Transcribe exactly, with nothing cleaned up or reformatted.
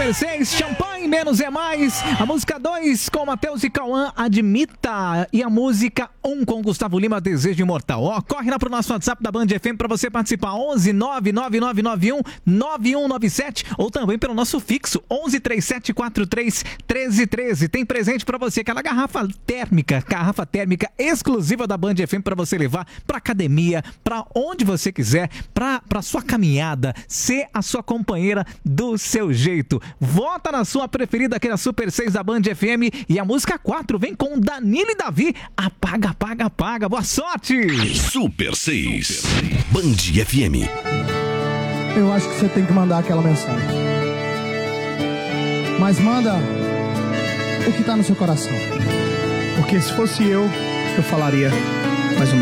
Super seis, Champanhe Menos é Mais. A música dois com Matheus e Cauã, Admita. E a música um com Gustavo Lima, Desejo Imortal. Ó, corre lá pro nosso WhatsApp da Band F M pra você participar. onze nove nove nove nove um nove um nove sete ou também pelo nosso fixo onze três sete quatro três um três um três. Tem presente pra você, aquela garrafa térmica, garrafa térmica exclusiva da Band F M pra você levar pra academia, pra onde você quiser, pra, pra sua caminhada, ser a sua companheira do seu jeito. Vota na sua preferida aqui na Super seis da Band F M. E a música quatro vem com Danilo e Davi. Apaga, apaga, apaga. Boa sorte! Super seis, Band F M. Eu acho que você tem que mandar aquela mensagem. Mas manda o que tá no seu coração. Porque se fosse eu, eu falaria: